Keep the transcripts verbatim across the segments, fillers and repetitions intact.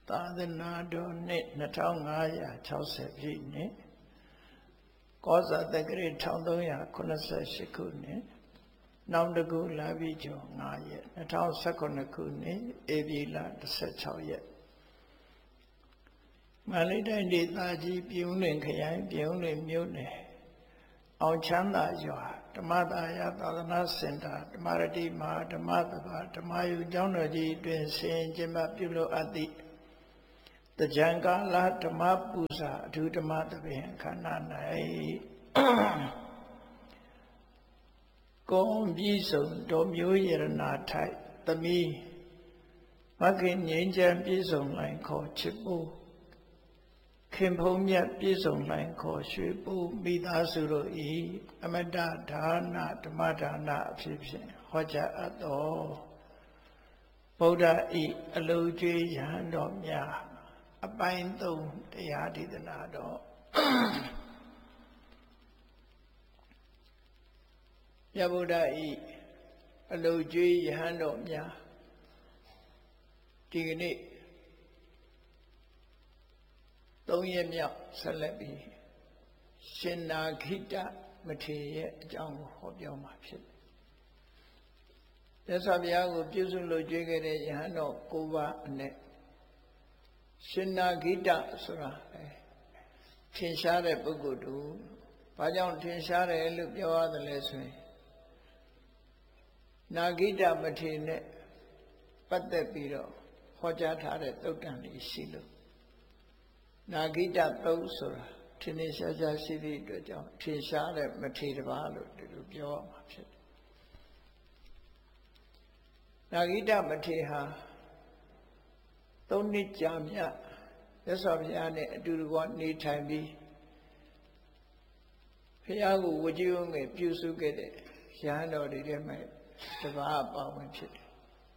သာသနာတော်နှစ်နှစ်ထောင်ငါးရာခြောက်ဆယ်ပြည့်နှစ်ကောဇာတက္ကရာတစ်ထောင်သုံးရာခုနှစ်ဆယ်ရှစ်ခုနှစ်နောင်တကူလာပြီကျော်ငါးရက်နှစ်ထောင်ဆယ်ခုနှစ်ခုနှစ်ဧပြီလတစ်ဆယ်ခြောက်ရက်မန္တလေးတိုင်းဒေသကြီးပြုံးလင်ခရိုင်ပြုံးလင်မြို့နယ်အောင်ချမ်းသာရွာဓမ္မသာယသာသနာစင်တာဓမ္မရတိမဟာဓမ္မသဘာဓမ္မယုကျောင်းတော်ကြီးတွင်ဆင်ကျင်းပပြုလုပ်အပ်သည့်တကြံကာလဓမ္မပူဇာအထူးဓမ္မသဘင်ခန္ဓာ၌ကုံပြီးဆုံးတော်မျိုးရဏထိုက်သမီးမခင်ငြိမ်းချမ်းပြည့်စုံလိုက်ခေါ်ချစ်ဖို့ခင်ဖုံးမြတ်ပြည့်စုံလိုက်ခေါ်ရွှေပူမိသားစုတို့ဤအမတဒါနဓမ္မဒါနအဖြစ်ဖြင့်ဟောကြားအပ်သောဗုဒ္ဓဤအလိုကျွေးရဟန်းတော်များအပိုင်းသုံးတရားဒေသနာတော်မြတ်ဗုဒ္ဓဤအလိုကျွေးရဟန်းတော်များဒီကနေ့သုံးရက်မြောက်ဆက်လက်ပြီးရှင်နာခိတမထေရရဲ့အကြောင်းကိုဟောပြောမှာဖြစ်တယ်။မြတ်စွာဘုရားကိုပြုစုလို့ကြွေးခဲ့တဲ့ယဟန်တော်၉ပါးအနက်ရှင်နာခိတဆိုတာထင်ရှားတဲ့ပုဂ္ဂိုလ်တို့ဘာကြောင့်ထင်ရှားတယ်လို့ပြောရတယ်လဲဆိုရင်နာခိတမထေရနဲ့ပတ်သက်ပြီးတော့ဟောကြားထားတဲ့သုတ်တံလေးရှိလို့နာဂိတသုတ်ဆိုတာထင်ထင်ရှားရှားရှိသည့်အတွက်ကြောင့်ထင်ရှားတဲ့မထေရတစ်ပါးလို့ဒီလိုပြောရမှာဖြစ်တယ်။နာဂိတမထေရဟာသုံးနှစ်ကြာမြတ်မြတ်စွာဘုရားနဲ့အတူတကွနေထိုင်ပြီးဘုရားကိုဝကြည်ဝငယ်ပြုစုခဲ့တဲ့ရဟန်းတော်တွေထဲမှာတစ်ပါးပါဝင်ဖြစ်တယ်။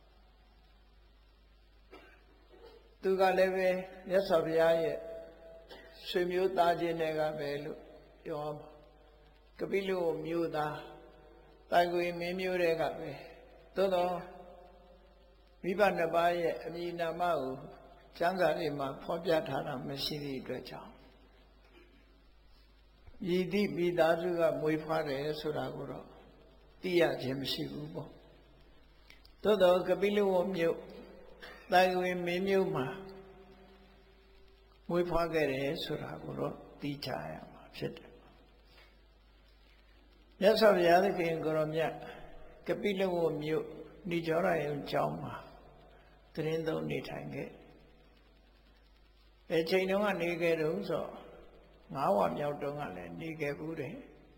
သူကလည်းပဲမြတ်စွာဘုရားရဲ့ဆွေမျိုးသားချင်းတွေကပဲလို့ပြောမှာကပိလုမျိုးသားတိုင်ကွေမင်းမျိုးတွေကပဲသို့တော့မိဘနှစ်ပါးရဲ့အမည်နာမကိုကျမ်းစာတွေမှာဖော်ပြထားတာမရှိသည့်အတွက်ကြောင့်ရည်သည့်မိသားစုကမွေးဖွားတယ်ဆိုတာကိုတော့သိရခြင်းမရှိဘူးပေါ့သို့တော့ကပိလုမျိုးတိုင်ကွေမင်းမျိုးမှာမွေးဖွားခဲ့တယ်ဆိုတာကိုတော့သိချရမှာဖြစ်တယ်မြတ်စွာဘုရားသခင်ကိုရောမြတ်ကပိလဝမြို့ဏိကျောရယုံကျောင်းမှာတရင်သုံးနေထိုင်ခဲ့အဲချိန်တုန်းကနေခဲ့တော့ဆိုငါးဝါမြောက်တုန်းကလည်းနေခဲ့ဘူးတယ်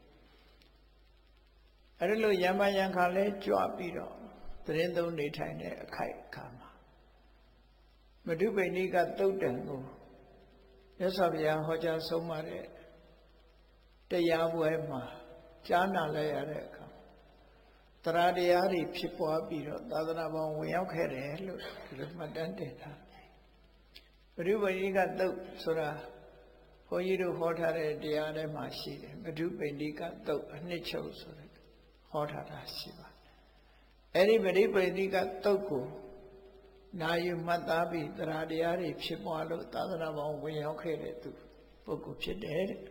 အဲဒီလိုရံပါရံခါလဲကြွပြီးတော့တရင်သုံးနေထိုင်တဲ့အခိုက်အခါမှာမဓုပိဏိကသုတ်တံကိုမြတ်စွာဘုရားဟောကြားဆုံးမတဲ့တရားပွဲမှာကြားနာလိုက်ရတဲ့အခါတရားတရားတွေဖြစ်ပွားပြီးတော့သာသနာပေါင်းဝင်ရောက်ခဲ့တယ်လို့ဒီလိုမှတ်တမ်းတင်ထားဘဒုပိဏိကသုတ်ဆိုတာဘုန်းကြီးတို့ဟောထားတဲ့တရားထဲမှာရှိတယ်ဘဒုပိဏိကသုတ်အနှစ်ချုပ်ဆိုတဲ့ဟောထားတာရှိပါတယ်အဲ့ဒီဘဒုပိဏိကသုတ်ကိုနာယူမှတ်သားပြီးတရားတရားတွေဖြစ်ပွားလို့သာသနာပေါင်းဝင်ရောက်ခဲ့တဲ့သူပုဂ္ဂိုလ်ဖြစ်တယ်တဲ့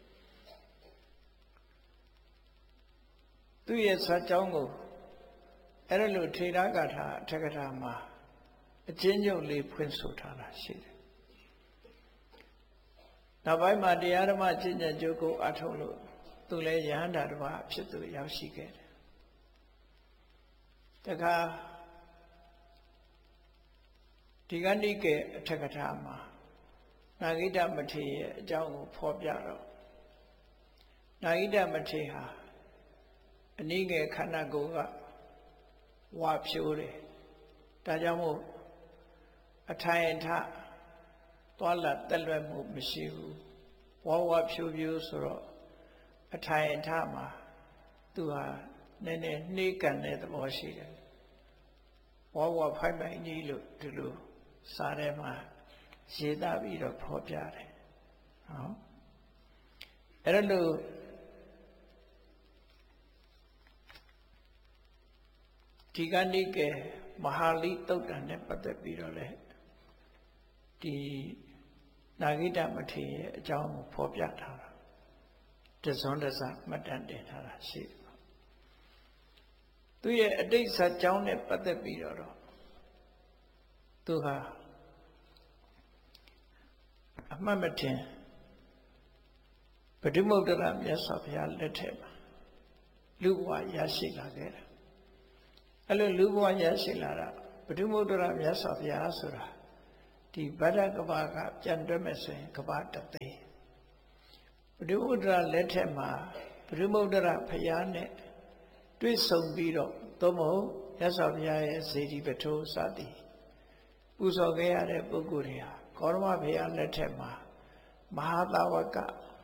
သူရဲ့ဇာတ်ကြောင်းကိုအဲ့ဒါလို့ထေရဂါထာအထက်ကထာမှာအချင်းချုပ်လေးဖွင့်ဆိုထားတာရှိတယ်နောက်ပိုင်းမှာတရားဓမ္မကျင့်ကြံကြိုးကိုအထုတ်လို့သူလည်းယဟန္တာတစ်ပါးဖြစ်သူရောက်ရှိခဲ့တယ်တခါဒီကနေ့ကအထက်ကထာမှာနာဂိတမထေရရဲ့အကြောင်းကိုဖော်ပြတော့နာဂိတမထေရဟာအနည်းငယ်ခန္ဓာကိုယ်ကဝါဖြိုးတယ်ဒါကြောင့်မို့အထိုင်အထသွားလာတက်လွယ်မှုမရှိဘူးဝါဝါဖြိုးဖြိုးဆိုတော့အထိုင်အထမှာသူဟာနည်းနည်းနှေးကန်တဲ့သဘောရှိတယ်ဝါဝါဖိုက်ပိုင်ကြီးလို့ဒီလိုစာထဲမှာရေးသားပြီးတော့ဖော်ပြတယ်နော်အဲ့ဒါလို့ဒီကနေ့ကမဟာလိသုတ်တံနဲ့ပတ်သက်ပြီးတော့လေဒီနာဂိတမထေရရဲ့အကြောင်းကိုဖော်ပြထားတာတစွန်းတစမှတ်တမ်းတင်ထားတာရှိတယ်သူရဲ့အတိတ်ဇာတ်ကြောင်းနဲ့ပတ်သက်ပြီးတော့သူဟာအမှတ်မတင်ဗုဒ္ဓမုဒ္ဒရာမြတ်စွာဘုရားလက်ထက်မှာလူဘဝရရှိလာခဲ့တာအဲ့လိုလူဘဝရရှိလာတာဗုဒ္ဓမုဒ္ဒရာမြတ်စွာဘုရားဆိုတာဒီဗဒ္ဒကဘာကပြန်တွက်မယ်ဆိုရင်ကဘာတသိဗုဒ္ဓမုဒ္ဒရာလက်ထက်မှာဗုဒ္ဓမုဒ္ဒရာဘုရားနဲ့တွေ့ဆုံပြီးတော့သို့မဟုတ်မြတ်စွာဘုရားရဲ့စေတီပထိုးစသည်ပူဇော်ခဲ့ရတဲ့ပုဂ္ဂိုလ်တွေဟာကောရမဘုရားလက်ထက်မှာမဟာသာဝက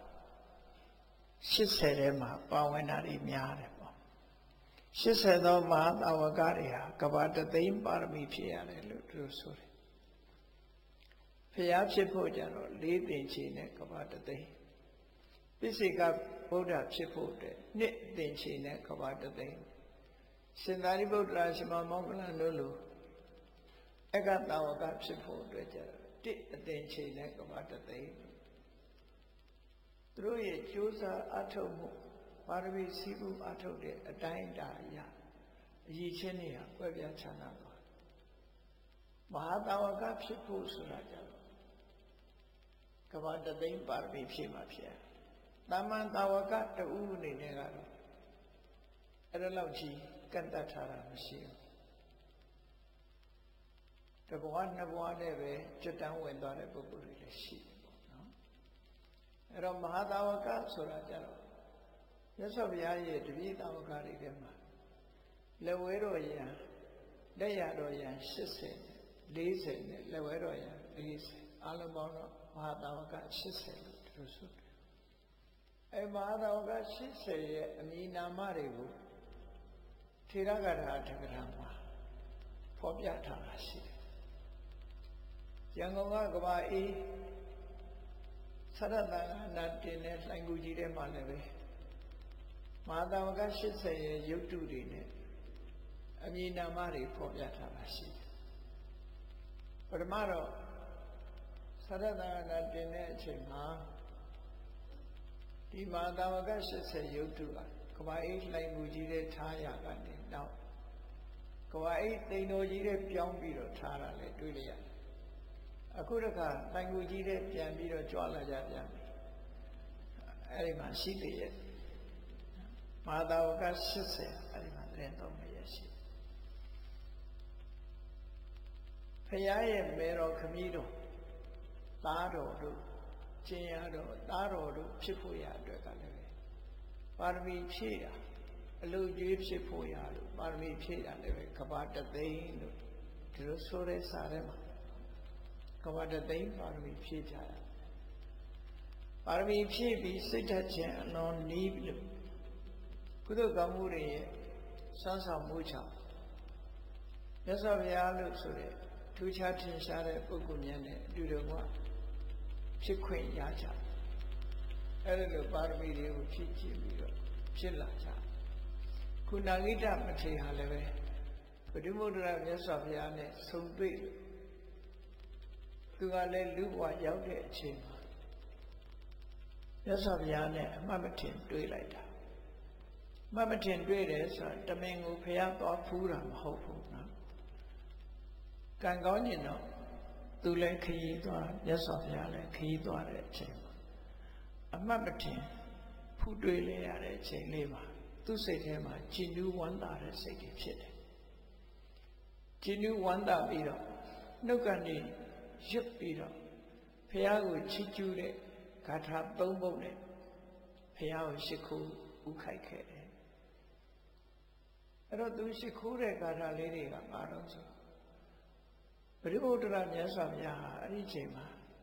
ရှစ်ဆယ်ထဲမှာပါဝင်တာတွေများတယ်ပေါ့ရှစ်ဆယ်သောမဟာသာဝကတွေဟာကဘာတသိန်းပါရမီဖြစ်ရတယ်လို့သူတို့ဆိုတယ်ဘုရားဖြစ်ဖို့ကြတော့လေးသင်္ချေနဲ့ကဘာတသိန်းပိစိကဗုဒ္ဓဖြစ်ဖို့အတွက်နှစ်သင်္ချေနဲ့ကဘာတသိန်းရှင်သာရိပုတ္တရာရှင်မောဂလန်တို့လိုအကသာဝကဖြစ်ဖို့အတွက်ကြတော့တစ်အသင်္ချေနဲ့ကဘာတသိန်းသူတို့ရဲ့ကြိုးစားအထုတ်မှုပါရမီစည်းမှုအထုတ်တဲ့အတိုင်းအတာအရအရည်ချင်းတွေဟာကွဲပြားခြားနားသွားမဟာသာဝကဖြစ်ဖို့ဆိုတာကြတော့ကဘာတသိန်းပါရမီဖြည့်မှဖြစ်တာမန်သာဝကတူအနေနဲ့ကတော့အဲ့ဒါလောက်ကြီးကန့်တတ်ထားတာမရှိဘူးတဘဝနှစ်ဘဝနဲ့ပဲကျွတ်တန်းဝင်သွားတဲ့ပုဂ္ဂိုလ်တွေလည်းရှိတယ်ပေါ့နော်အဲ့တော့မဟာသာဝကဆိုတာကြတော့မြတ်စွာဘုရားရဲ့တပည့်သာဝကတွေထဲမှာလက်ဝဲတော်ရံလက်ရတော်ရံ၈၀လေးဆယ်နဲ့လက်ဝဲတော်ရံလေးဆယ်အလုံးပေါင်းတော့မဟာသာဝက၈၀လို့သူတို့ဆိုတယ်အဲမဟာသာဝက၈၀ရဲ့အမည်နာမတွေကိုထေရဂါထာထက္ကရာမှာဖော်ပြထားတာရှိတယ်ရန်ကုန်ကကဘာအေးသရတ္တနာတင်တဲ့လှိုင်ကူကြီးထဲမှာလည်းပဲမဟာသာဝက၈၀ရဲ့ရုပ်တုတွေနဲ့အမည်နာမတွေဖော်ပြထားတာရှိတယ်ပထမတော့သရတ္တနာတင်တဲ့အချိန်မှာဒီမဟာသာဝက၈၀ရုပ်တုကကဘာအေးလှိုင်ကူကြီးထဲထားရကနေနောက်ကဘာအေးတိန်တော်ကြီးထဲပြောင်းပြီးတော့ထားတာလည်းတွေ့လိုက်ရတယ်အခုတခါလှိုင်ကူကြီးထဲပြန်ပြီးတော့ကြွလာကြပြန်ပြီအဲ့ဒီမှာရှိသေးရဲ့မဟာသာဝက၈၀အဲ့ဒီမှာသတင်းတော်မရရှိဖရာရဲ့မေတော်ခမည်းတော်သားတော်တို့ကျင်ရတော်သားတော်တို့ဖြစ်ဖို့ရအတွက်ကလည်းပါရမီဖြည့်တာအလုတ်ကြီးဖြစ်ဖို့ရလို့ပါရမီဖြည့်တာလည်းပဲကဘာတသိန်းလို့ဒီလိုဆိုတဲ့စာထဲမှာကဘာတသိန်းပါရမီဖြည့်ကြတာပါရမီဖြည့်ပြီးစိတ်ဓာတ်ခြင်းအလွန်နီးလို့ကုသိုလ်ကောင်းမှုတွေရဲ့စမ်းဆောင်မှုကြောင့်မြတ်စွာဘုရားလို့ဆိုတဲ့ထူးခြားထင်ရှားတဲ့ပုဂ္ဂိုလ်များနဲ့အတူတူကဖြစ်ခွင့်ရကြအဲ့ဒါလိုပါရမီတွေကိုဖြည့်ကျင့်ပြီးတော့ဖြစ်လာကြခုနာဂိတမထေရဟာလည်းပဲဗုဒ္ဓမုဒ္ဒရာမြတ်စွာဘုရားနဲ့ဆုံတွေ့သူကလည်းလူဘဝရောက်တဲ့အချိန်မှာမြတ်စွာဘုရားနဲ့အမှတ်မထင်တွေ့လိုက်တာအမှတ်မထင်တွေ့တယ်ဆိုတာတမင်ကိုဘုရားသွားဖူးတာမဟုတ်ဘူးနော်ကံကောင်းရင်တော့သူလည်းခရီးသွားမြတ်စွာဘုရားလည်းခရီးသွားတဲ့အချိန်မှာအမှတ်မထင်ဖူးတွေ့လေရတဲ့အချိန်လေးမှာသူ့စိတ်ထဲမှာကြည်နူးဝမ်းသာတဲ့စိတ်တွေဖြစ်တယ်ကြည်နူးဝမ်းသာပြီးတော့နှုတ်ကနေရွတ်ပြီးတော့ဘုရားကိုချီးကျူးတဲ့ဂါထာသုံးပုဒ်နဲ့ဘုရားကိုရှိခိုးဥခိုက်ခဲ့တယ်အဲ့တော့သူရှိခိုးတဲ့ဂါထာလေးတွေကဘာလို့ဆိုဗုဒ္ဓဘုရားမြတ်စွာဘုရားဟာအဲ့ဒီအချိန်မှာ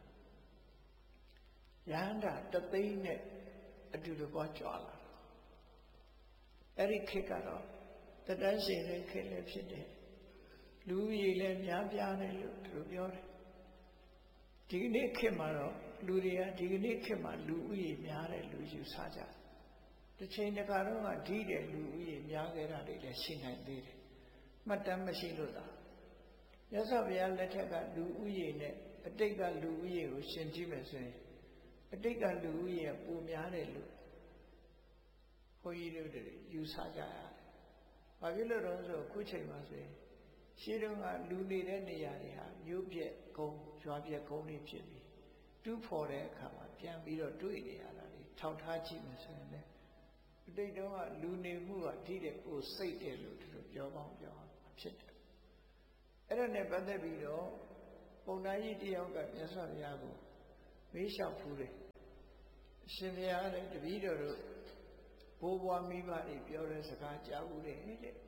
ယဟန္တာတသိန်းနဲ့အတူတကွကြွလာအဲ့ဒီခေတ်ကတော့တတန်းရှင်တဲ့ခေတ်လည်းဖြစ်တယ်လူကြီးလည်းများပြားတယ်လို့သူတို့ပြောတယ်ဒီကနေ့ခေတ်မှာတော့လူတွေကဒီကနေ့ခေတ်မှာလူဦးရေများတယ်လူယူဆကြတယ်တစ်ချိန်တခါတော့ကဒီတဲ့လူဦးရေများခဲ့တာတွေလည်းရှိနိုင်သေးတယ်မှတ်တမ်းမရှိလို့သာမြတ်စွာဘုရားလက်ထက်ကလူဦးရေနဲ့အအတိတ်ကလူဦးရေကိုရှင်ကြည့်မယ်ဆိုရင်အတိတ်ကလူဦးရေပိုများတယ်လို့ဘုန်းကြီးတို့တွေယူဆကြရတယ်။ဘာဖြစ်လို့လဲဆိုတော့ခုချိန်မှာဆိုရင်ရှင်းတော့ကလူနေတဲ့နေရာတွေဟာမြို့ပြက်ကုန်းရွာပြက်ကုန်းတွေဖြစ်ပြီးတူးဖော်တဲ့အခါမှာပြန်ပြီးတော့တွေ့နေရတာလေထောက်ထားကြည့်မယ်ဆိုရင်လည်းအတိတ်တုန်းကလူနေမှုကဒီတဲ့ကိုစိတ်တယ်လို့ဒီလိုပြောကောင်းပြောဖြစ်တယ်။အဲ့ဒါနဲ့ပတ်သက်ပြီးတော့ပုံနာကြီးတယောက်ကမြတ်စွာဘုရားကိုမေးလျှောက်ဖူးတယ်။အရှင်ဘုရားလည်းတပည့်တော်တို့ဘိုးဘွားမိဘတွေပြောတဲ့စကားကြားဘူးလေတဲ့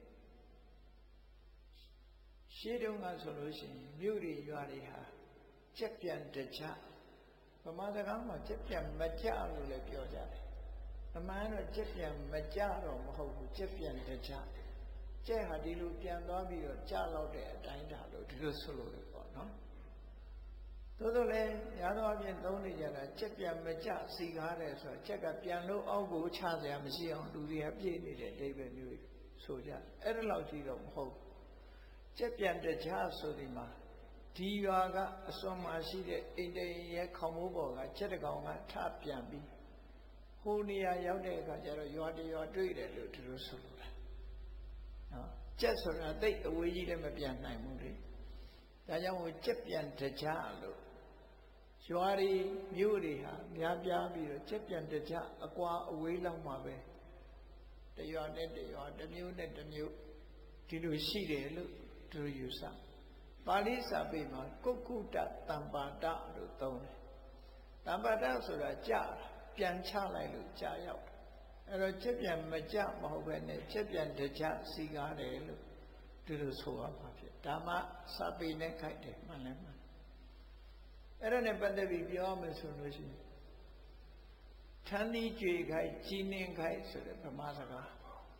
ရှေးတုန်းကဆိုလို့ရှိရင်မြို့တွေရွာတွေဟာကြက်ပြန်တကြဗမာစကားမှာကြက်ပြန်မကြလို့လည်းပြောကြတယ်အမှန်တော့ကြက်ပြန်မကြတော့မဟုတ်ဘူးကြက်ပြန်တကြကြက်ဟာဒီလိုပြန်သွားပြီးတော့ကြလောက်တဲ့အတိုင်းတာလို့ဒီလိုဆိုလို့ပေါ့နော်သို့သော်လည်းညာတော့အပြင်သုံးနေကြတာကြက်ပြန်မကြစီကားတယ်ဆိုတော့ကြက်ကပြန်လို့အောက်ကိုချစရာမရှိအောင်လူတွေကပြေးနေတဲ့အဓိပ္ပာယ်မျိုးဆိုကြအဲ့ဒါလောက်ကြီးတော့မဟုတ်ကြက်ပြန်တကြဆိုဒီမှာဒီရွာကအစွန်မှာရှိတဲ့အိမ်တိန်ရဲ့ခေါင်မိုးပေါ်ကကြက်တကောင်ကထပြန်ပြီးဟိုနေရာရောက်တဲ့အခါကျတော့ရွာတရွာတွေ့တယ်လို့သူတို့ဆိုလို့နော်ကြက်ဆိုတာသိအဝေးကြီးလည်းမပြန်နိုင်ဘူးလေဒါကြောင့်ဟိုကြက်ပြန်တကြလို့ရွာတွေမြို့တွေဟာများပြားပြီးတော့ကြက်ပြန်တကြအကွာအဝေးလောက်မှာပဲတရွာနဲ့တရွာတစ်မျိုးနဲ့တစ်မျိုးဒီလိုရှိတယ်လို့သူယူဆပါဠိစာပေမှာကုက္ကုတတမ္ပါဒလို့သုံးတယ်တမ္ပါဒဆိုတာကြာပြန်ချလိုက်လို့ကြာရောက်တယ်အဲ့တော့ချက်ပြန်မကြမဟုတ်ပဲနဲ့ချက်ပြန်တကြစီကားတယ်လို့ဒီလိုဆိုရမှာဖြစ်ဒါမှစာပေနဲ့ခိုက်တယ်မှန်လည်းမှန်အဲ့ဒါနဲ့ပတ်သက်ပြီးပြောမယ်ဆိုလို့ရှိရင်ထန်းသီးကြွေခိုက်ကြီးနှင်းခိုက်ဆိုတဲ့ဗမာစကား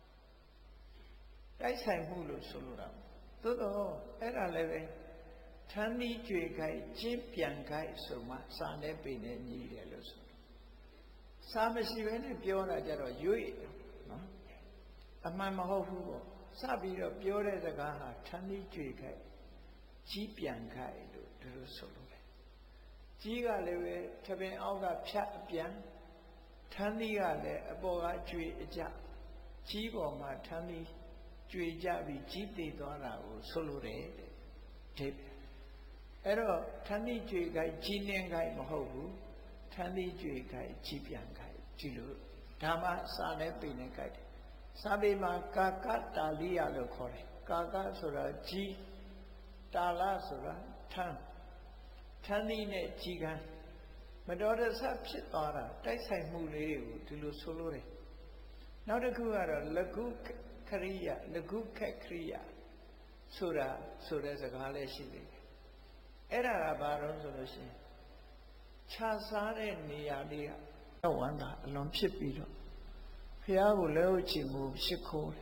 တိုက်ဆိုင်မှုလို့ဆိုလိုတာသို့တော့အဲ့ဒါလည်းပဲထန်းသီးကြွေခိုက်ကျင်းပြန်ခိုက်ဆိုမှစာနဲ့ပေနဲ့ညီတယ်လို့ဆိုစာမရှိဘဲနဲ့ပြောတာကြတော့ရွေ့နော်အမှန်မဟုတ်ဘူးပေါ့စပြီးတော့ပြောတဲ့စကားဟာထန်းသီးကြွေခိုက်ကြီးပြန်ခိုက်လို့ဒီလိုဆိုလို့ပဲကြီးကလည်းပဲထပင်အောက်ကဖြတ်အပြန်ထန်းသီးကလည်းအပေါ်ကကြွေအကြကြီးပေါ်မှာထန်းသီးကြွေကြပြီးကြီးတည်သွားတာကိုဆိုလိုတယ်တဲ့ဒီအဲ့တော့ထန်းသီးကြွေခိုက်ကြီးနှင်းခိုက်မဟုတ်ဘူးထန်းသီးကြွေခိုက်ကြီးပြန်ခိုက်ကြည့်လို့ဒါမှစာနဲ့ပေနဲ့ခိုက်တယ်စာပေမှာကာကတာလိယလို့ခေါ်တယ်ကာကဆိုတာကြီးတာလဆိုတာထန်းထန်းသီးနဲ့ကြီးကန်းမတော်တဆဖြစ်သွားတာတိုက်ဆိုင်မှုလေးတွေကိုဒီလိုဆိုလို့တယ်နောက်တစ်ခုကတော့လကုခရိယလကုခက်ခရိယဆိုတာဆိုတဲ့စကားလည်းရှိတယ်အဲ့ဒါကဘာလို့ဆိုလို့ရှိရင်ခြားစားတဲ့နေရာလေးကဝန္တာအလွန်ဖြစ်ပြီးတော့ဘုရားကိုလည်းချီမှုရှိခိုးတယ်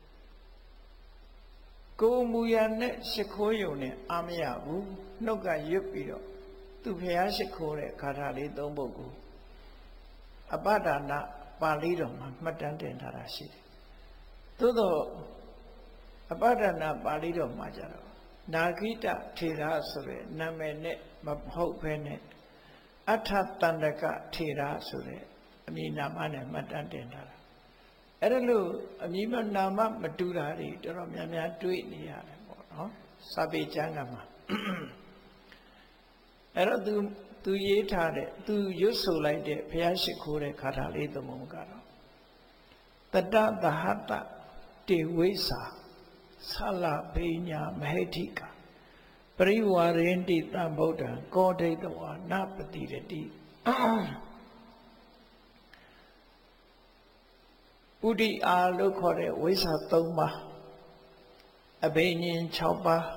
ကိုယ်မူရနဲ့ရှိခိုးယုံနဲ့အာမရဘူးနှုတ်ကရွတ်ပြီးတော့သူဘုရားရှိခိုးတဲ့ဂါထာလေးသုံးပုဒ်ကိုအပဒါနပါဠိတော်မှာမှတ်တမ်းတင်ထားတာရှိတယ်သို့တော့အပဒါနပါဠိတော်မှာကြတော့နာဂိတထေရဆိုတဲ့နာမည်နဲ့မဟုတ်ဘဲနဲ့အထတန္တကထေရဆိုတဲ့အမည်နာမနဲ့မှတ်တမ်းတင်ထားတာအဲ့ဒါလို့အမည်မနာမမတူတာတွေတော်တော်များများတွေ့နေရတယ်ပေါ့နော်စာပေကျမ်းကမှာအဲ့တော့သူသူရေးထားတဲ့သူရွတ်ဆိုလိုက်တဲ့ဘုရားရှိခိုးတဲ့ခါထာလေးသမုံကတော့တတသဟတတေဝိစာဆလဘိညာမဟိဋ္ဌိကပရိဝါရင်တိတံဗုဒ္ဓံကောဒိတဝါနပတိရတိဥဒိအာလို့ခေါ်တဲ့ဝိစာ၃ပါးအဘိညာဉ်၆ပါး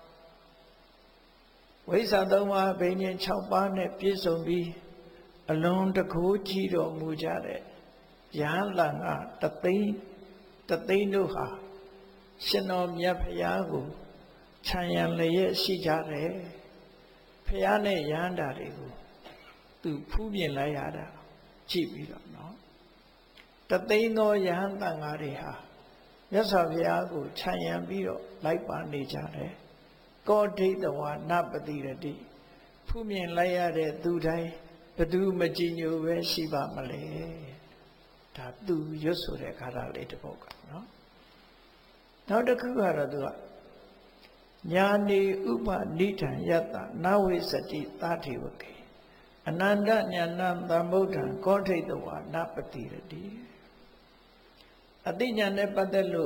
ဝိစာ၃ပါးအဘိညာဉ်၆ပါးနဲ့ပြည့်စုံပြီးအလွန်တကိုးကြည့်တော်မူကြတဲ့ယဟန်လံကတသိန်းတသိန်းတို့ဟာရှင်တော်မြတ်ဖရာကိုခြံရံလျက်ရှိကြတယ်ဖရာနဲ့ယဟန္တာတွေကိုသူဖူးမြင်လိုက်ရတာကြည့်ပြီးတော့နော်တသိန်းသောယဟန်တန်ဃာတွေဟာမြတ်စွာဘုရားကိုခြံရံပြီးတော့လိုက်ပါနေကြတယ်ကောဒိတဝါနပတိရတိဖူးမြင်လိုက်ရတဲ့သူတိုင်းဘယ်သူမကြည်ညိုပဲရှိပါမလဲဒါသူရွတ်ဆိုတဲ့ခါရလေးတစ်ပုဒ်ကနော်နောက်တစ်ခုကတော့သူကညာနေဥပနိဒံယတ္တနဝိစတိသာတိဝကေအနန္တညာဏသမုဒ္ဒံကောဋိတဝါနပတိရတိအတိညာနဲ့ပတ်သက်လို့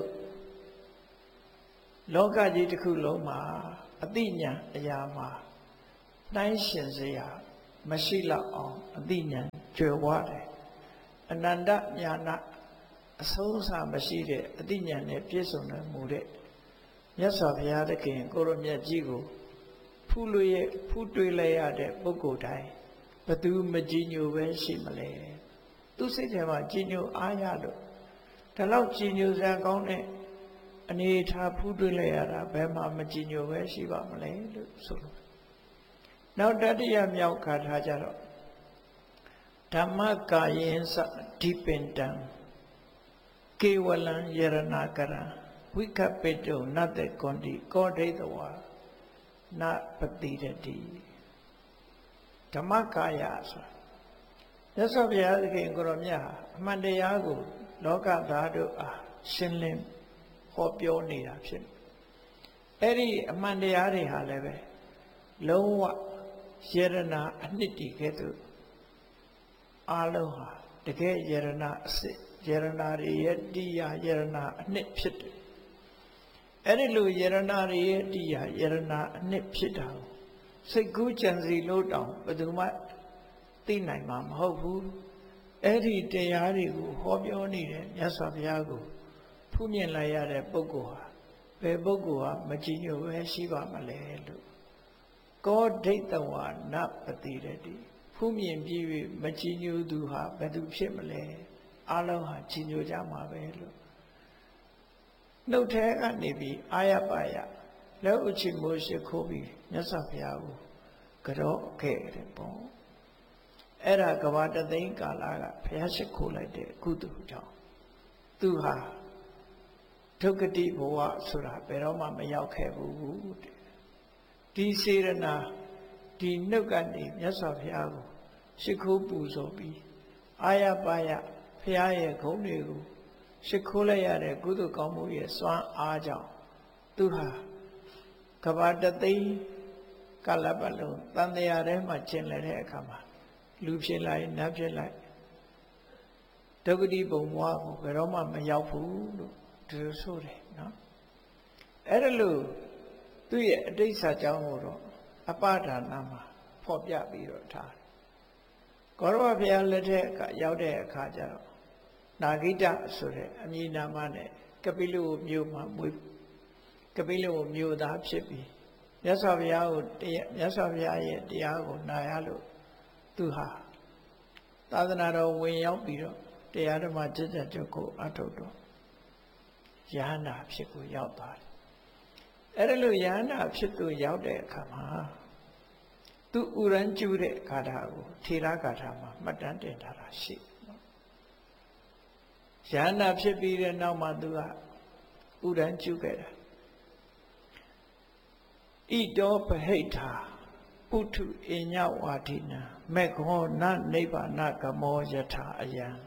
လောကကြီးတစ်ခုလုံးမှာအတိညာအရာမှာတိုင်းရှင်စရာမရှိတော့အောင်အတိညာကျွယ်ဝတယ်အနန္တညာဏအဆုံးအစမရှိတဲ့အတိညာနဲ့ပြည့်စုံတဲ့မူတဲ့မြတ်စွာဘုရားသခင်ကိုရမြတ်ကြီးကိုဖူးလို့ရဖူးတွေ့လိုက်ရတဲ့ပုဂ္ဂိုလ်တိုင်းဘသူမကြည်ညိုပဲရှိမလဲသူစိတ်ထဲမှာကြည်ညိုအားရလို့ဒါလောက်ကြည်ညိုစရာကောင်းတဲ့အနေထားဖူးတွေ့လိုက်ရတာဘယ်မှာမကြည်ညိုပဲရှိပါမလဲလို့ဆိုလို့နောက်တတိယမြောက်ခါထားကြတော့ဓမ္မကာယင်္စဒီပင်တံကေဝလံယရဏကရံဝိကပိတုနတ္တကွန်တိကောဋိတဝါနပတိရတိဓမ္မကာယဆိုရသော်ဘုရားသခင်ကိုရောမြတ်ဟာအမှန်တရားကိုလောကသားတို့အားရှင်းလင်းဟောပြောနေတာဖြစ်တယ်အဲ့ဒီအမှန်တရားတွေဟာလည်းပဲလုံးဝယရဏအနှစ်တည်ခဲ့သူအလုံးဟာတကယ်ယရဏအစစ်ယရဏတွေရဲ့တရားယရဏအနှစ်ဖြစ်တယ်အဲ့ဒီလိုယရဏတွေရဲ့တရားယရဏအနှစ်ဖြစ်တာကိုစိတ်ကူးကြံစီလို့တောင်ဘယ်သူမှသိနိုင်မှာမဟုတ်ဘူးအဲ့ဒီတရားတွေကိုဟောပြောနေတဲ့မြတ်စွာဘုရားကိုဖူးမြင်လိုက်ရတဲ့ပုဂ္ဂိုလ်ဟာဘယ်ပုဂ္ဂိုလ်ဟာမကြည်ညိုပဲရှိပါမလဲလို့ကောဋိတဝါနပတိရတိဖူးမြင်ပြီးမကြည်ညိုသူဟာဘယ်သူဖြစ်မလဲအလုံးဟာကြည်ညိုကြမှာပဲလို့နှုတ်ထဲကနေပြီးအာရပါယလက်ဥချိမိုးရှိခိုးပြီးမြတ်စွာဘုရားကိုကြောခဲ့တယ်ပေါ့အဲ့ဒါကဘာတသိန်းကာလကဘုရားရှိခိုးလိုက်တဲ့ကုသိုလ်ကြောင့်သူဟာဒုက္ခတိဘဝဆိုတာဘယ်တော့မှမရောက်ခဲ့ဘူးဒီစေရနာဒီနှုတ်ကနေမြတ်စွာဘုရားကိုရှိခိုးပူဇော်ပြီးအာရပါယဘုရားရဲ့ဂုဏ်တွေကိုရှိခိုးလိုက်ရတဲ့ကုသိုလ်ကောင်းမှုရဲ့စွမ်းအားကြောင့်သူဟာကဘာတသိန်းကာလပတ်လုံးတန်တရားထဲမှာကျင်လည်တဲ့အခါမှာလူဖြစ်လိုက်နတ်ဖြစ်လိုက်ဒုက္ခတိဘုံဘဝကိုဘယ်တော့မှမရောက်ဘူးလို့ဒီလိုဆိုတယ်နော်အဲ့ဒါလို့သူ့ရဲ့အတိတ်စာကြောင်းကိုတော့အပဒါနမှာဖော်ပြပြီးတော့ထားတယ်ကောရဝဘုရားလက်ထက်ကရောက်တဲ့အခါကျတော့နာဂိတဆိုတဲ့အမည်နာမနဲ့ကပိလုမြို့မှာမွေးကပိလုမြို့သားဖြစ်ပြီးမြတ်စွာဘုရားကိုတရားမြတ်စွာဘုရားရဲ့တရားကိုနာရလို့သူဟာသာသနာတော်ဝင်ရောက်ပြီးတော့တရားဓမ္မကျင့်ကြံကြုတ်ကိုအထုတ်တော့ယဟနာဖြစ်ကိုရောက်သွားတယ်အဲ့ဒါလို့ယဟနာဖြစ်သူရောက်တဲ့အခါမှာသူဥရန်ကျူတဲ့ဂါထာကိုထေရဂါထာမှာမှတ်တမ်းတင်ထားတာရှိနော်ယဟနာဖြစ်ပြီးတဲ့နောက်မှာသူကဥရန်ကျူခဲ့တာဣတောပဟိထာပုထုအညဝါဒိနာမေခောနနိဗ္ဗာနကမောယထာအယံ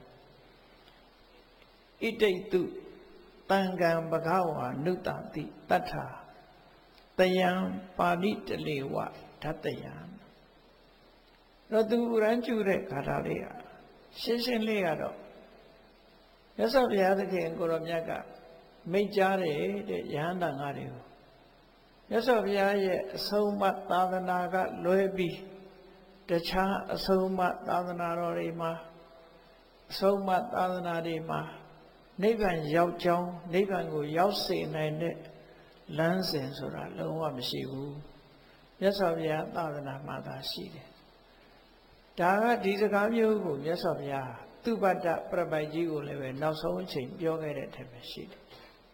ဣတိတုတံကံဘဂဝါနုတတိတတ္ထာတယံပါဠိတလေဝဓတ္တယံတော့သူရန်ကျူတဲ့ဂါထာလေးอ่ะရှင်းရှင်းလေးကတော့မြတ်စွာဘုရားသခင်ကိုရောမြတ်ကမိန့်ကြားတယ်တဲ့ယဟန်တန်ဃာတွေကိုမြတ်စွာဘုရားရဲ့အဆုံးအမသာသနာကလွဲပြီးတခြားအဆုံးအမသာသနာတော်တွေမှာအဆုံးအမသာသနာတွေမှာနိဗ္ဗာန်ရောက်ကြောင်းနိဗ္ဗာန်ကိုရောက်စေနိုင်တဲ့လမ်းစဉ်ဆိုတာလုံးဝမရှိဘူးမြတ်စွာဘုရားသာသနာမှာသာရှိတယ်ဒါကဒီစကားမျိုးကိုမြတ်စွာဘုရားသူပတ္တပြပိုက်ကြီးကိုလည်းပဲနောက်ဆုံးအချိန်ပြောခဲ့တဲ့အထက်မှာရှိတယ်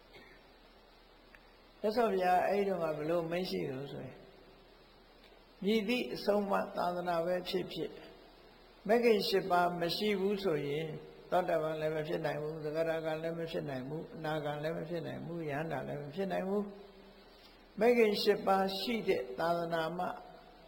မြတ်စွာဘုရားအဲ့ဒီတော့ကဘလို့မရှိဘူးဆိုရင်မြည်သည့်အဆုံးအမသာသနာပဲဖြစ်ဖြစ်မဂ္ဂင်၈ပါးမရှိဘူးဆိုရင်သောတာပန်လည်းမဖြစ်နိုင်ဘူးသဂရကလည်းမဖြစ်နိုင်ဘူးအနာဂံလည်းမဖြစ်နိုင်ဘူးယန္တာလည်းမဖြစ်နိုင်ဘူးမဂ္ဂင်၈ပါးရှိတဲ့သာသနာမှ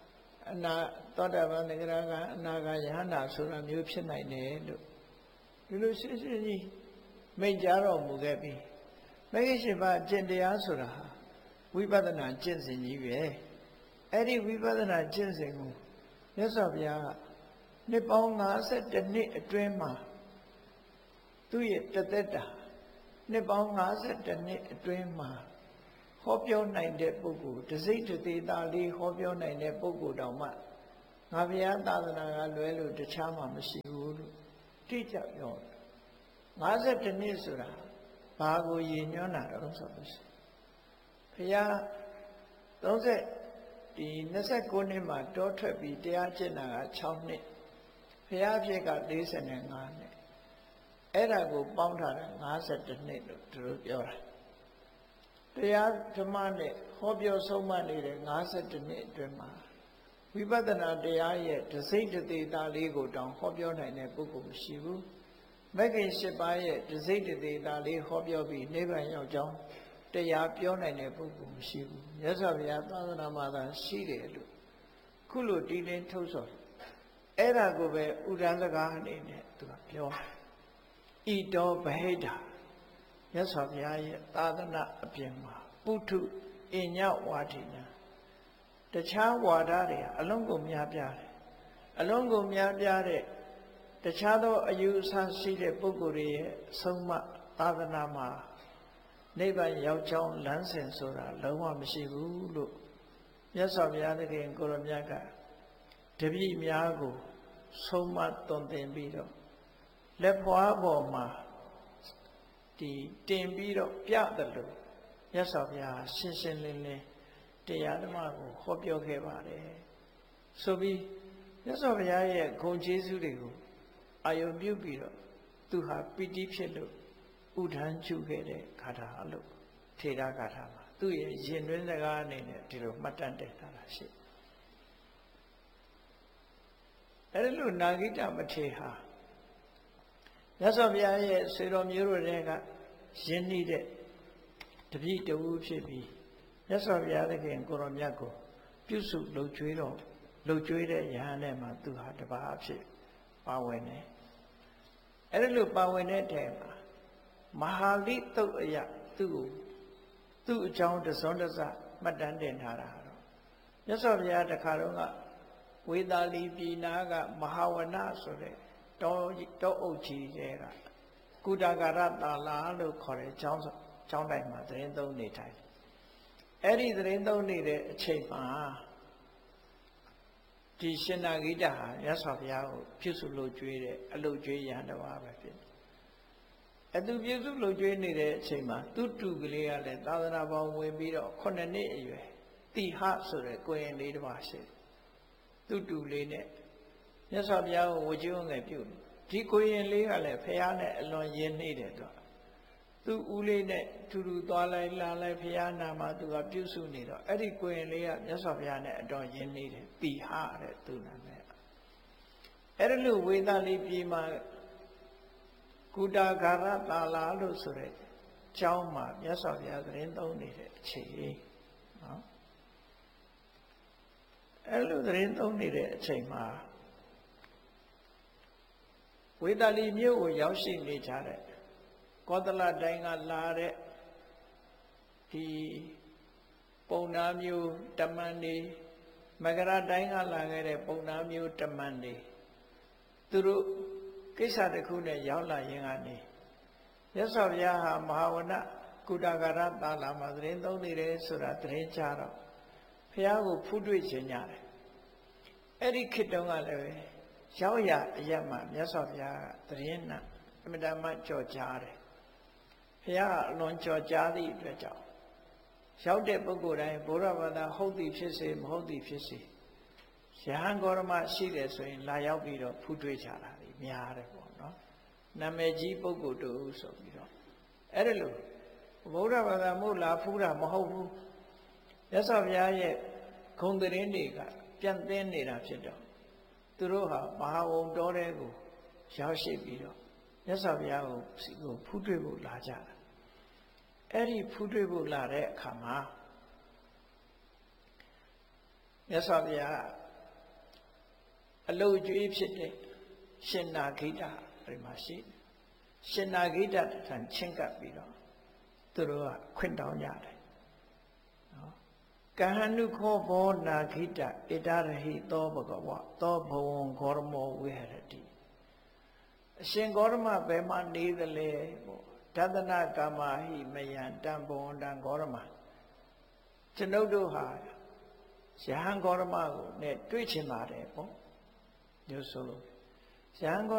အနာသောတာပန်သဂရကအနာဂါယဟန္တာဆိုတာမျိုးဖြစ်နိုင်တယ်လို့ဒီလိုရှင်းရှင်းကြီးမိန့်ကြားတော်မူခဲ့ပြီးမဂ္ဂင်၈ပါးအကျင့်တရားဆိုတာဝိပဿနာကျင့်စဉ်ကြီးပဲအဲ့ဒီဝိပဿနာကျင့်စဉ်ကိုမြတ်စွာဘုရားကနှစ်ပေါင်း၅၁နှစ်အတွင်းမှာသူ့ရဲ့တသက်တာနှစ်ပေါင်း၅၁နှစ်အတွင်းမှာဟောပြောနိုင်တဲ့ပုဂ္ဂိုလ်တစိမ့်တသေးသားလေးဟောပြောနိုင်တဲ့ပုဂ္ဂိုလ်တောင်မှငါဘုရားသာသနာကလွဲလို့တခြားမှမရှိဘူးလို့တိကျပြောတယ်၅၁နှစ်ဆိုတာဘာကိုရည်ညွှန်းတာတော့ဆိုလို့ရှိရင်ဘုရား၃၀ဒီ၂၉နှစ်မှာတောထွက်ပြီးတရားကျင့်တာက၆နှစ်ဘုရားဖြစ်က၄၅နှစ်အဲ့ဒါကိုပေါင်းထားတာ၅၁နှစ်လို့သူတို့ပြောတာတရားဓမ္မနဲ့ဟောပြောဆုံးမနေတဲ့၅၁နှစ်အတွင်းမှာဝိပဿနာတရားရဲ့တစိမ့်တသေးသားလေးကိုတောင်ဟောပြောနိုင်တဲ့ပုဂ္ဂိုလ်မရှိဘူးမဂ္ဂင်၈ပါးရဲ့တစိမ့်တသေးသားလေးဟောပြောပြီးနိဗ္ဗာန်ရောက်ကြောင်းတရားပြောနိုင်တဲ့ပုဂ္ဂိုလ်မရှိဘူးမြတ်စွာဘုရားသာသနာမှာသာရှိတယ်လို့ခုလိုတီးလင်းထုတ်ဆော်အဲ့ဒါကိုပဲဥဒန်းစကားအနေနဲ့သူကပြောဣတောဗဟိတမြတ်စွာဘုရားရဲ့သာသနာအပြင်မှာပုထုအညဝါဒိနာတခြားဝါဒတွေအလုံးကိုများပြားတယ်အလုံးကိုများပြားတဲ့တခြားသောအယူအဆရှိတဲ့ပုဂ္ဂိုလ်တွေရဲ့အဆုံးအမသာသနာမှာနိဗ္ဗာန်ရောက်ကြောင်းလမ်းစဉ်ဆိုတာလုံးဝမရှိဘူးလို့မြတ်စွာဘုရားသခင်ကိုရမြတ်ကတပည့်များကိုဆုံးမသွန်သင်ပြီးတော့လက်ဖွားပေါ်မှာဒီတင်ပြီးတော့ပြတယ်လို့မြတ်စွာဘုရားရှင်းရှင်းလင်းလင်းတရားဓမ္မကိုဟောပြောခဲ့ပါတယ်ဆိုပြီးမြတ်စွာဘုရားရဲ့ဂုဏ်ကျေးဇူးတွေကိုအာယုံပြုပြီးတော့သူဟာပီတိဖြစ်လို့ဥဒန်းကျုခဲ့တဲ့ဂါထာလို့ထေရဂါထာမှာသူ့ရဲ့ရင်တွင်းစကားအနေနဲ့ဒီလိုမှတ်တမ်းတင်ထားတာရှိအဲဒီလိုနာဂိတမထေဟာမြတ်စွာဘုရားရဲ့ဆွေတော်မျိုးတို့တွေကယဉ်နေတဲ့တပည့်တဝူဖြစ်ပြီးမြတ်စွာဘုရားသခင်ကိုရောမြတ်ကိုပြုစုလှုပ်ကြွေးတော့လှုပ်ကြွေးတဲ့ယဟန်နဲ့မှသူဟာတပါးအဖြစ်ပါဝင်တယ်အဲဒီလိုပါဝင်တဲ့ထဲမှာမဟာလိတုတ်အယသူ့ကိုသူ့အကြောင်းတစွန်းတစမှတ်တမ်းတင်ထားတာတော့မြတ်စွာဘုရားတခါတော့ကဝေသာလီပြည်နာကမဟာဝနဆိုတဲ့တောတောအုပ်ကြီးတွေကကုတဂရတာလာလို့ခေါ်တဲ့ကျောင်းကျောင်းတိုင်းမှာသတင်းသုံးနေထိုင်အဲ့ဒီသတင်းသုံးနေတဲ့အချိန်မှာဒီရှင်နာဂိတဟာမြတ်စွာဘုရားကိုပြုစုလို့ကျွေးတဲ့အလုပ်ကျွေးရန်တော်ပဲဖြစ်တယ်အတူပြုစုလုပ်ကျွေးနေတဲ့အချိန်မှာသူ့တူကလေးကလည်းသာသနာပေါင်းဝင်ပြီးတော့ခုနှစ်နှစ်အရွယ်တိဟဆိုတဲ့ကိုရင်လေးတစ်ပါးရှိသူ့တူလေးနဲ့မြတ်စွာဘုရားကိုဝကြုံငယ်ပြုဒီကိုရင်လေးကလည်းဖះနဲ့အလွန်ရင်းနှီးတယ်တော့သူ့ဦးလေးနဲ့ထူထူသွားလိုက်လာလိုက်ဖះနာမှာသူကပြုစုနေတော့အဲ့ဒီကိုရင်လေးကမြတ်စွာဘုရားနဲ့အတော်ရင်းနှီးတယ်တိဟတဲ့သူ့နာမည်အဲ့ဒီလိုဝေသာလီပြည်မှာကုတဂရတာလာလို့ဆိုတဲ့ကျောင်းမှာမြတ်စွာဘုရားသတင်းသုံးနေတဲ့အချိန်နော်အဲ့လိုသတင်းသုံးနေတဲ့အချိန်မှာဝေသာလီမြို့ကိုရောက်ရှိနေကြတဲ့ကောသလတိုင်းကလာတဲ့ဒီပုံနာမျိုးတမန်တွေမကရတိုင်းကလာခဲ့တဲ့ပုံနာမျိုးတမန်တွေသူတို့ကိစ္စတစ်ခုနဲ့ရောက်လာရင်ကနေမြတ်စွာဘုရားဟာမဟာဝနကုတဂရတာလာမှာသတင်းသုံးနေတယ်ဆိုတာသတင်းကြားတော့ဘုရားကိုဖူးတွေ့ခြင်းညာတယ်အဲ့ဒီခေတ်တုန်းကလည်းရောက်ရအရက်မှာမြတ်စွာဘုရားကသတင်းနာအမြဲတမ်းကြော်ကြားတယ်ဘုရားကအလွန်ကြော်ကြားသည့်အတွက်ကြောင့်ရောက်တဲ့ပုဂ္ဂိုလ်တိုင်းဘုရားဘာသာဟုတ်သည်ဖြစ်စေမဟုတ်သည်ဖြစ်စေယဟန်ဂေါရမရှိတယ်ဆိုရင်လာရောက်ပြီးတော့ဖူးတွေ့ကြတာလေများတယ်ပေါ့နော်နာမည်ကြီးပုဂ္ဂိုလ်တူဆိုပြီးတော့အဲ့ဒါလို့ဘုရားဘာသာမို့လာဖူးတာမဟုတ်ဘူးမြတ်စွာဘုရားရဲ့ဂုဏ်သတင်းတွေကပြန်သင်းနေတာဖြစ်တော့သူတို့ဟာမဟာဝုံတော်တဲ့ကိုရောက်ရှိပြီးတော့မြတ်စွာဘုရားကိုကိုဖူးတွေ့ဖို့လာကြတာအဲ့ဒီဖူးတွေ့ဖို့လာတဲ့အခါမှာမြတ်စွာဘုရားအလုတ်ကျွေးဖြစ်တဲ့ရှင်နာဂိတဒီမှာရှိရှင်နာဂိတထံချင်းကပ်ပြီးတော့သူတို့ကခွင့်တောင်းကြတယ်နော်ကဟဏုခောဘောနာဂိတဣတရဟိသောဘဂဝသောဘဝံဂေါရမောဝိဟရတိအရှင်ဂေါရမဘယ်မှာနေသလဲပေါ့ဒသနကာမဟိမယံတံဘဝန္တံဂေါရမကျွန်ုပ်တို့ဟာယဟန်ဂေါရမကိုနဲ့တွေ့ချင်ပါတယ်ပေါ့ညဆိုလို့ယဟန်